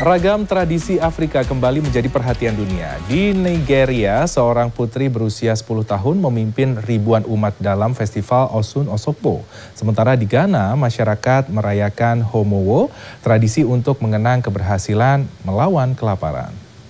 Ragam tradisi Afrika kembali menjadi perhatian dunia. Di Nigeria, seorang putri berusia 10 tahun memimpin ribuan umat dalam festival Osun Osogbo. Sementara di Ghana, masyarakat merayakan Homowo, tradisi untuk mengenang keberhasilan melawan kelaparan.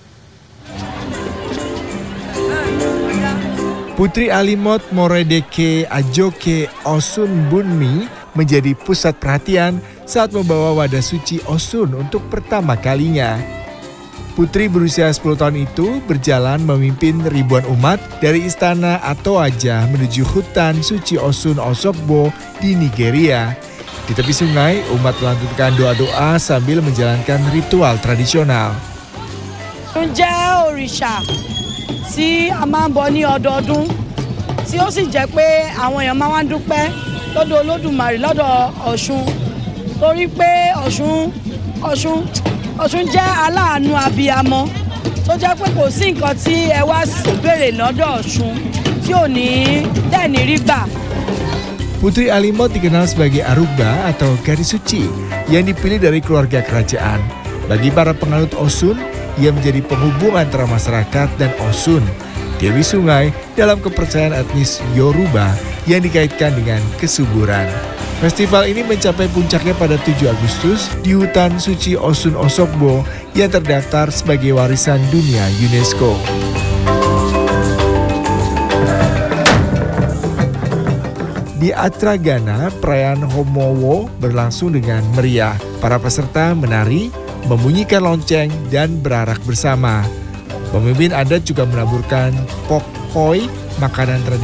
Putri Alimot Moredeke Ajoke Osun Bunmi menjadi pusat perhatian saat membawa wadah suci Osun untuk pertama kalinya. Putri berusia 10 tahun itu berjalan memimpin ribuan umat dari istana Atoaja menuju hutan suci Osun Osogbo di Nigeria. Di tepi sungai, umat melantunkan doa-doa sambil menjalankan ritual tradisional. Ǹjẹ́ òrìṣà tí a máa ń bọ ní ọdọọdún tí ó sì jẹ́ pé àwọn èèyàn máa ń dúpẹ́ lọ́dọ̀ Olódùmarè lọ́dọ̀ Ọ̀ṣun torí pé Ọ̀ṣun jẹ́ aláàánú abiyamọ tó jẹ́ pé kò sí nǹkan tí ẹ wá béèrè lọ́dọ̀ Ọ̀ṣun tí ò ní tẹ́ẹ̀ní rí gbà. Putri Alimot dikenal sebagai Arugba atau gadis suci yang dipilih dari keluarga kerajaan. Bagi para penganut Osun, ia menjadi penghubung antara masyarakat dan Osun, Dewi Sungai dalam kepercayaan etnis Yoruba yang dikaitkan dengan kesuburan. Festival ini mencapai puncaknya pada 7 Agustus di hutan suci Osun Osogbo yang terdaftar sebagai warisan dunia UNESCO. Di Accra, Ghana, perayaan Homowo berlangsung dengan meriah. Para peserta menari, membunyikan lonceng, dan berarak bersama. Pemimpin adat juga menaburkan pokpoi, makanan tradisional